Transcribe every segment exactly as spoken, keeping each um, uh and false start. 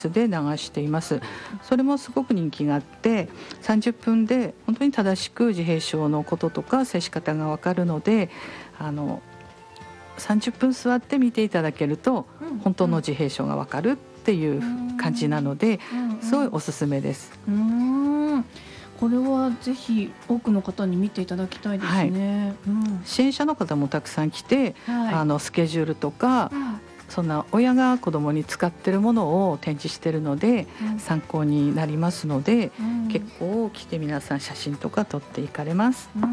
で流しています。それもすごく人気があって、さんじゅっぷんで本当に正しく自閉症のこととか接し方がわかるので、あのさんじゅっぷん座って見ていただけると本当の自閉症がわかるっていう感じなので、すごいおすすめです。 うーん、これはぜひ多くの方に見ていただきたいですね。はい、うん、 支援者の方もたくさん来て、はい、あのスケジュールとか、うん、そんな親が子供に使ってるものを展示してるので、うん、参考になりますので、うん、結構来て皆さん写真とか撮っていかれます。 うん、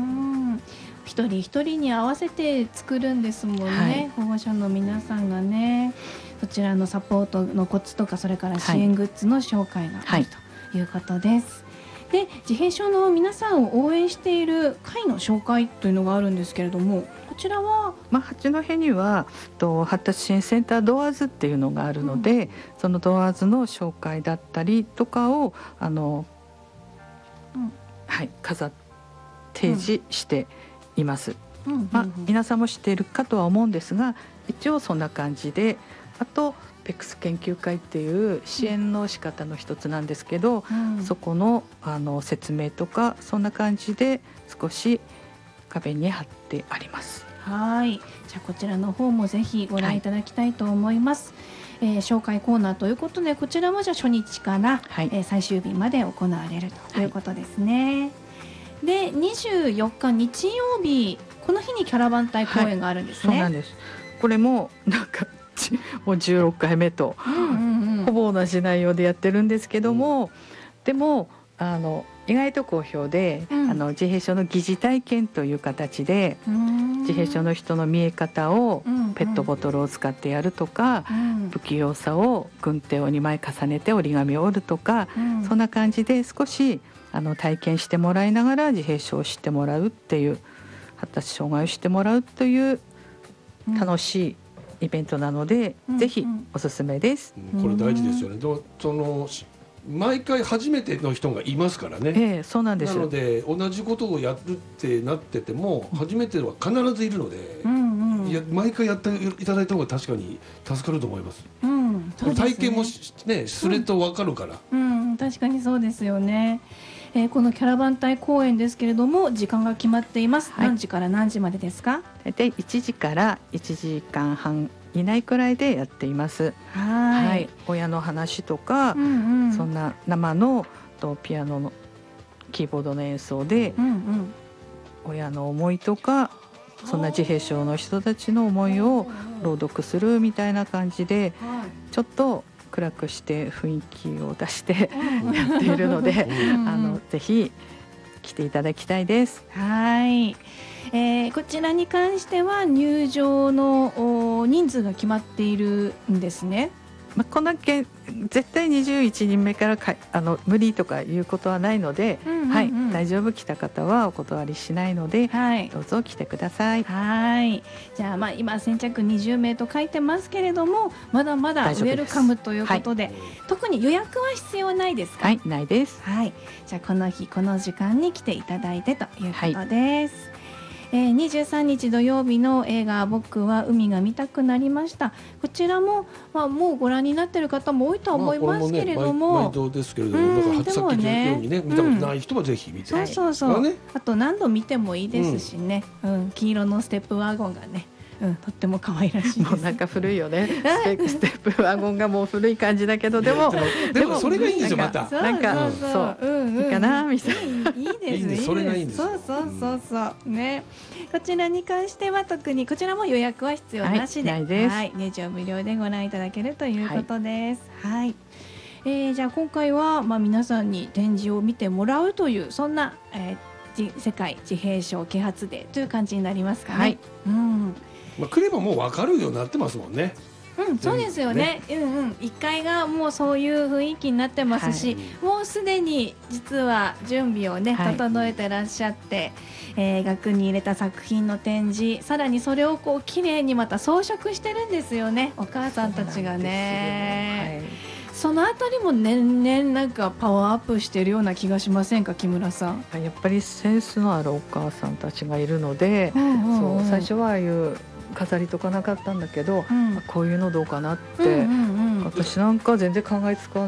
一人一人に合わせて作るんですもんね、はい、保護者の皆さんがね。そちらのサポートのコツとか、それから支援グッズの紹介があるということです。はい、で自閉症の皆さんを応援している会の紹介というのがあるんですけれども、こちらは、 まあ、八戸にはと発達支援センタードアーズっていうのがあるので、うん、そのドアーズの紹介だったりとかをあの、うんはい、飾っ提示しています。うんうんうん、まあ、皆さんも知っているかとは思うんですが、一応そんな感じで、あとペックス研究会っていう支援の仕方の一つなんですけど、うん、そこの、あの説明とかそんな感じで少し壁に貼ってあります。 はい、じゃあこちらの方もぜひご覧いただきたいと思います。はい、えー、紹介コーナーということで、こちらもじゃあ初日から、はい、えー、最終日まで行われるということですね。はい、でにじゅうよっか日曜日、この日にキャラバン隊公演があるんですね。 はい、そうなんです。これもなんかもうじゅうろっかいめと、うんうんうん、ほぼ同じ内容でやってるんですけども、うん、でもあの意外と好評で、うん、あの自閉症の疑似体験という形で、自閉症の人の見え方をペットボトルを使ってやるとか、うん、不器用さを軍手をにまい重ねて折り紙を折るとか、うん、そんな感じで少しあの体験してもらいながら自閉症を知ってもらうっていう、発達障害を知ってもらうという楽しいイベントなので、うん、ぜひおすすめです。 うん、これ大事ですよね。どその毎回初めての人がいますからね。 ええ、そうなんです。 なので同じことをやるってなってても、初めては必ずいるので、うんうん、いや毎回やっていただいた方が確かに助かると思います。うん、そうですね、体験もねすると分かるから、 うんうん、確かにそうですよね。えー、このキャラバン隊公演ですけれども、時間が決まっています。はい、何時から何時までですか？ 大体いちじからいちじかんはん以内くらいでやっています。 はい、はい、 親の話とか、うんうん、そんな生のとピアノのキーボードの演奏で、うんうん、親の思いとか、そんな自閉症の人たちの思いを朗読するみたいな感じで、ちょっと暗くして雰囲気を出してやっているので、あのぜひ来ていただきたいです。 はい、えー、こちらに関しては入場の人数が決まっているんですね。 まあ、こんだけ絶対にじゅういちにんめからかあの無理とかいうことはないので、うんうんうん、はい、大丈夫、来た方はお断りしないので、はい、どうぞ来てください。 はい、じゃあ、まあ今先着にじゅうめいと書いてますけれども、まだまだウェルカムということで、はい、特に予約は必要ないですか？ はい、ないです。 はい、じゃあこの日この時間に来ていただいてということです。はい、えー、にじゅうさんにち土曜日の映画僕は海が見たくなりました。こちらも、まあ、もうご覧になっている方も多いとは思いますけれども、 まあ、これもね、毎度ですけれども、だからさっき言ったようにね、見たことない人はぜひ見て、 うん、そうそうそう、ね、あと何度見てもいいですしね、うんうん、黄色のステップワゴンがね、うん、とっても可愛らしいです。 もうなんか古いよねステップワゴンがもう古い感じだけど、でもでもそれがいいんですよ。またなんかそう、うんうん、いいかなみたいな、 いいです、いいです、 それがいいんです。 そうそうそうそうね。こちらに関しては特にこちらも予約は必要なしで、 はい、ないです。 はい、入場無料でご覧いただけるということです。はい、はい、えー、じゃあ今回は、まあ、皆さんに展示を見てもらうという、そんな、えー、世界自閉症啓発デーという感じになりますかね。はい、うん、 まあ、来ればもう分かるようになってますもんね。 うん、そうですよね。ね、うんうん、いっかいがもうそういう雰囲気になってますし、はい、もうすでに実は準備をね、はい、整えてらっしゃって、えー、額に入れた作品の展示、さらにそれをこう綺麗にまた装飾してるんですよね、お母さんたちがね。そのあたりも年々なんかパワーアップしてるような気がしませんか、木村さん。 やっぱりセンスのあるお母さんたちがいるので、うんうんうん、そう最初はああいう飾りとかなかったんだけど、うん、こういうのどうかなって私なんか全然考えつか